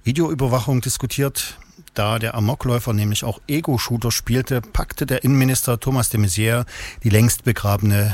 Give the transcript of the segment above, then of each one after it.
Videoüberwachung diskutiert. Da der Amokläufer nämlich auch Ego-Shooter spielte, packte der Innenminister Thomas de Maizière die längst begraben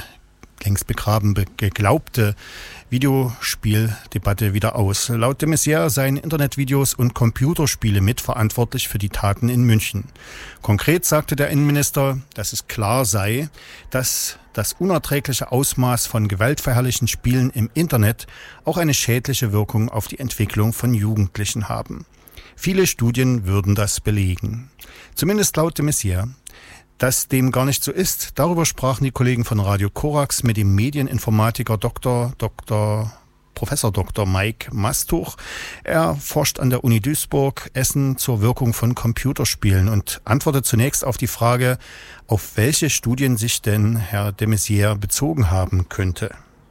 geglaubte Videospieldebatte wieder aus. Laut de Maizière seien Internetvideos und Computerspiele mitverantwortlich für die Taten in München. Konkret sagte der Innenminister, dass es klar sei, dass das unerträgliche Ausmaß von gewaltverherrlichen Spielen im Internet auch eine schädliche Wirkung auf die Entwicklung von Jugendlichen haben. Viele Studien würden das belegen. Zumindest laut de Maizière. Dass dem gar nicht so ist, darüber sprachen die Kollegen von Radio Korax mit dem Medieninformatiker Professor Dr. Mike Mastuch. Er forscht an der Uni Duisburg, Essen, zur Wirkung von Computerspielen und antwortet zunächst auf die Frage, auf welche Studien sich denn Herr de Maizière bezogen haben könnte.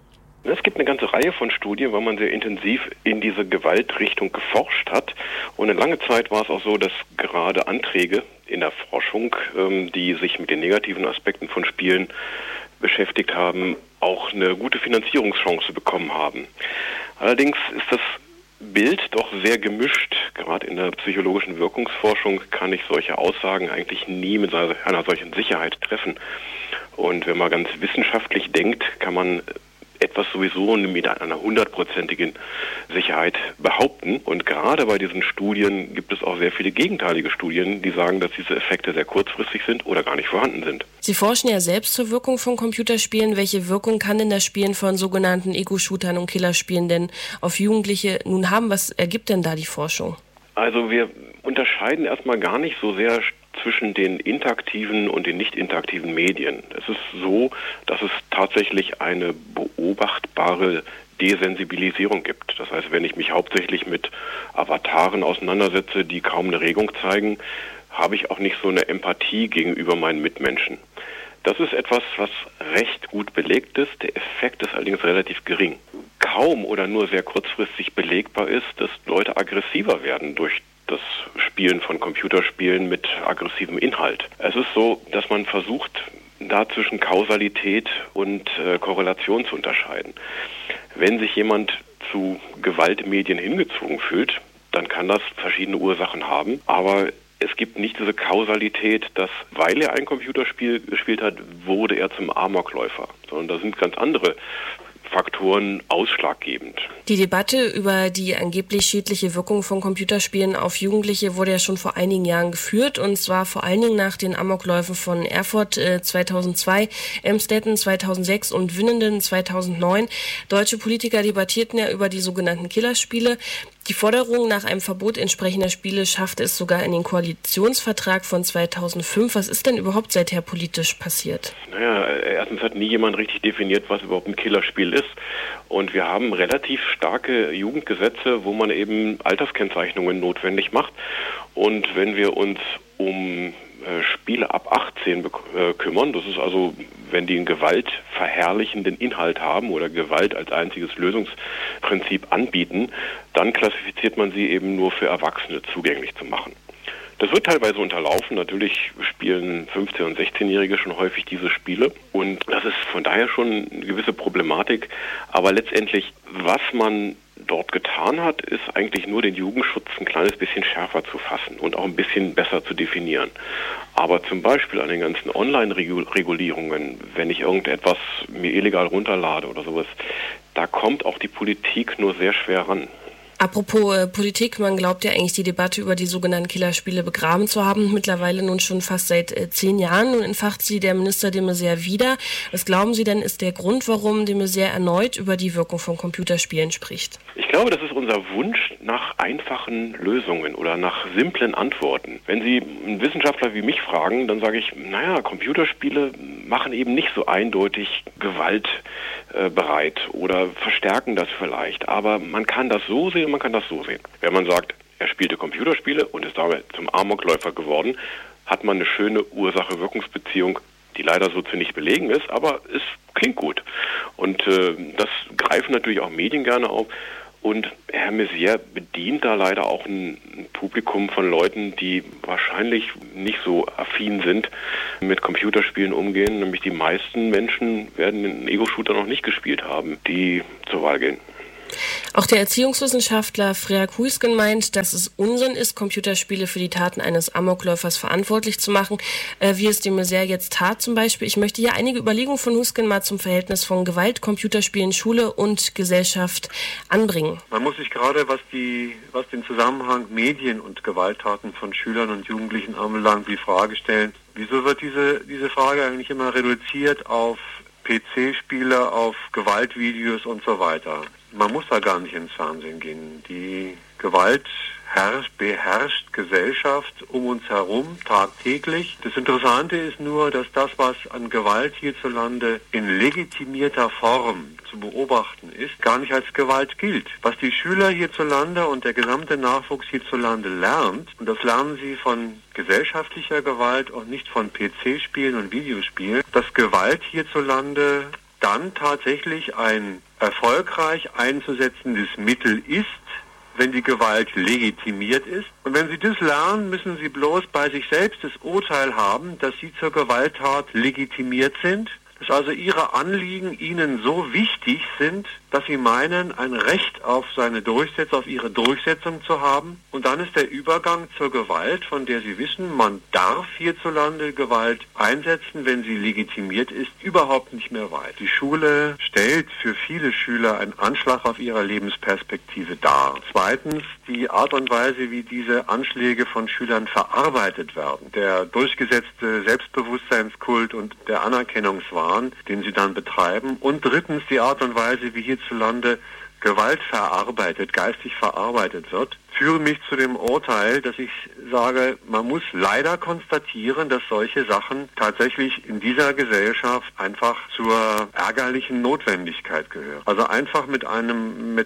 Es gibt eine ganze Reihe von Studien, weil man sehr intensiv in diese Gewaltrichtung geforscht hat. Und eine lange Zeit war es auch so, dass gerade Anträge in der Forschung, die sich mit den negativen Aspekten von Spielen beschäftigt haben, auch eine gute Finanzierungschance bekommen haben. Allerdings ist das Bild doch sehr gemischt. Gerade in der psychologischen Wirkungsforschung kann ich solche Aussagen eigentlich nie mit einer solchen Sicherheit treffen. Und wenn man ganz wissenschaftlich denkt, kann man etwas sowieso mit einer 100%igen Sicherheit behaupten. Und gerade bei diesen Studien gibt es auch sehr viele gegenteilige Studien, die sagen, dass diese Effekte sehr kurzfristig sind oder gar nicht vorhanden sind. Sie forschen ja selbst zur Wirkung von Computerspielen. Welche Wirkung kann denn das Spielen von sogenannten Ego-Shootern und Killerspielen denn auf Jugendliche nun haben? Was ergibt denn da die Forschung? Also wir unterscheiden erstmal gar nicht so sehr zwischen den interaktiven und den nicht interaktiven Medien. Es ist so, dass es tatsächlich eine beobachtbare Desensibilisierung gibt. Das heißt, wenn ich mich hauptsächlich mit Avataren auseinandersetze, die kaum eine Regung zeigen, habe ich auch nicht so eine Empathie gegenüber meinen Mitmenschen. Das ist etwas, was recht gut belegt ist. Der Effekt ist allerdings relativ gering. Kaum oder nur sehr kurzfristig belegbar ist, dass Leute aggressiver werden durch das Spielen von Computerspielen mit aggressivem Inhalt. Es ist so, dass man versucht, da zwischen Kausalität und Korrelation zu unterscheiden. Wenn sich jemand zu Gewaltmedien hingezogen fühlt, dann kann das verschiedene Ursachen haben, aber es gibt nicht diese Kausalität, dass, weil er ein Computerspiel gespielt hat, wurde er zum Amokläufer, sondern da sind ganz andere Faktoren ausschlaggebend. Die Debatte über die angeblich schädliche Wirkung von Computerspielen auf Jugendliche wurde ja schon vor einigen Jahren geführt, und zwar vor allen Dingen nach den Amokläufen von Erfurt 2002, Emstetten 2006 und Winnenden 2009. Deutsche Politiker debattierten ja über die sogenannten Killerspiele. Die Forderung nach einem Verbot entsprechender Spiele schaffte es sogar in den Koalitionsvertrag von 2005. Was ist denn überhaupt seither politisch passiert? Naja, erstens hat nie jemand richtig definiert, was überhaupt ein Killerspiel ist. Und wir haben relativ starke Jugendgesetze, wo man eben Alterskennzeichnungen notwendig macht. Und wenn wir uns um Spiele ab 18 kümmern, das ist also, wenn die einen gewaltverherrlichenden Inhalt haben oder Gewalt als einziges Lösungsprinzip anbieten, dann klassifiziert man sie eben nur für Erwachsene zugänglich zu machen. Das wird teilweise unterlaufen. Natürlich spielen 15- und 16-Jährige schon häufig diese Spiele. Und das ist von daher schon eine gewisse Problematik. Aber letztendlich, was man dort getan hat, ist eigentlich nur den Jugendschutz ein kleines bisschen schärfer zu fassen und auch ein bisschen besser zu definieren. Aber zum Beispiel an den ganzen Online-Regulierungen, wenn ich irgendetwas mir illegal runterlade oder sowas, da kommt auch die Politik nur sehr schwer ran. Apropos Politik, man glaubt ja eigentlich, die Debatte über die sogenannten Killerspiele begraben zu haben. Mittlerweile nun schon fast seit 10 Jahren. Nun entfacht sie der Minister de Maizière wieder. Was glauben Sie denn, ist der Grund, warum de Maizière erneut über die Wirkung von Computerspielen spricht? Ich glaube, das ist unser Wunsch nach einfachen Lösungen oder nach simplen Antworten. Wenn Sie einen Wissenschaftler wie mich fragen, dann sage ich, Computerspiele machen eben nicht so eindeutig gewaltbereit oder verstärken das vielleicht. Aber man kann das so sehen, man kann das so sehen. Wenn man sagt, er spielte Computerspiele und ist damit zum Amokläufer geworden, hat man eine schöne Ursache-Wirkungsbeziehung, die leider so ziemlich belegen ist, aber es klingt gut. Und das greifen natürlich auch Medien gerne auf. Und Herr Maizière bedient da leider auch ein Publikum von Leuten, die wahrscheinlich nicht so affin sind, mit Computerspielen umgehen. Nämlich die meisten Menschen werden den Ego-Shooter noch nicht gespielt haben, die zur Wahl gehen. Auch der Erziehungswissenschaftler Freak Huisken meint, dass es Unsinn ist, Computerspiele für die Taten eines Amokläufers verantwortlich zu machen, wie es de Maizière jetzt tat zum Beispiel. Ich möchte hier einige Überlegungen von Huisken mal zum Verhältnis von Gewalt, Computerspielen, Schule und Gesellschaft anbringen. Man muss sich gerade, was den Zusammenhang Medien und Gewalttaten von Schülern und Jugendlichen anbelangt, die Frage stellen, wieso wird diese Frage eigentlich immer reduziert auf PC-Spiele, auf Gewaltvideos und so weiter? Man muss da gar nicht ins Fernsehen gehen. Die Gewalt beherrscht Gesellschaft um uns herum tagtäglich. Das Interessante ist nur, dass das, was an Gewalt hierzulande in legitimierter Form zu beobachten ist, gar nicht als Gewalt gilt. Was die Schüler hierzulande und der gesamte Nachwuchs hierzulande lernt, und das lernen sie von gesellschaftlicher Gewalt und nicht von PC-Spielen und Videospielen, dass Gewalt hierzulande dann tatsächlich ein erfolgreich einzusetzendes Mittel ist, wenn die Gewalt legitimiert ist. Und wenn Sie das lernen, müssen Sie bloß bei sich selbst das Urteil haben, dass Sie zur Gewalttat legitimiert sind, dass also Ihre Anliegen Ihnen so wichtig sind, dass Sie meinen, ein Recht auf ihre Durchsetzung zu haben. Und dann ist der Übergang zur Gewalt, von der Sie wissen, man darf hierzulande Gewalt einsetzen, wenn sie legitimiert ist, überhaupt nicht mehr weit. Die Schule stellt für viele Schüler einen Anschlag auf ihre Lebensperspektive dar. Zweitens, die Art und Weise, wie diese Anschläge von Schülern verarbeitet werden. Der durchgesetzte Selbstbewusstseinskult und der Anerkennungswahn, den sie dann betreiben. Und drittens, die Art und Weise, wie hierzulande Gewalt geistig verarbeitet wird, führen mich zu dem Urteil, dass ich sage, man muss leider konstatieren, dass solche Sachen tatsächlich in dieser Gesellschaft einfach zur ärgerlichen Notwendigkeit gehören. Also einfach mit einem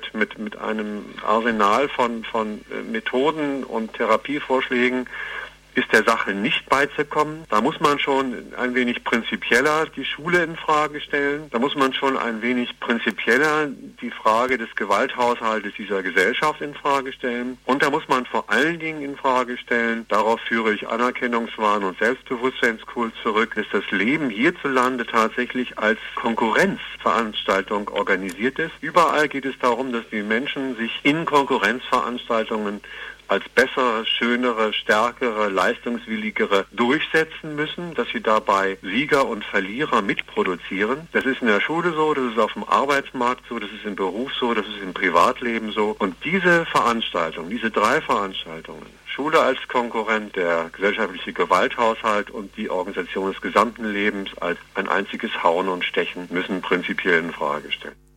Arsenal von Methoden und Therapievorschlägen ist der Sache nicht beizukommen. Da muss man schon ein wenig prinzipieller die Schule in Frage stellen. Da muss man schon ein wenig prinzipieller die Frage des Gewalthaushaltes dieser Gesellschaft in Frage stellen. Und da muss man vor allen Dingen in Frage stellen, darauf führe ich Anerkennungswahn und Selbstbewusstseinskult zurück, dass das Leben hierzulande tatsächlich als Konkurrenzveranstaltung organisiert ist. Überall geht es darum, dass die Menschen sich in Konkurrenzveranstaltungen als bessere, schönere, stärkere, leistungswilligere durchsetzen müssen, dass sie dabei Sieger und Verlierer mitproduzieren. Das ist in der Schule so, das ist auf dem Arbeitsmarkt so, das ist im Beruf so, das ist im Privatleben so. Und diese Veranstaltungen, diese 3 Veranstaltungen, Schule als Konkurrent, der gesellschaftliche Gewalthaushalt und die Organisation des gesamten Lebens als ein einziges Hauen und Stechen, müssen prinzipiell in Frage stellen.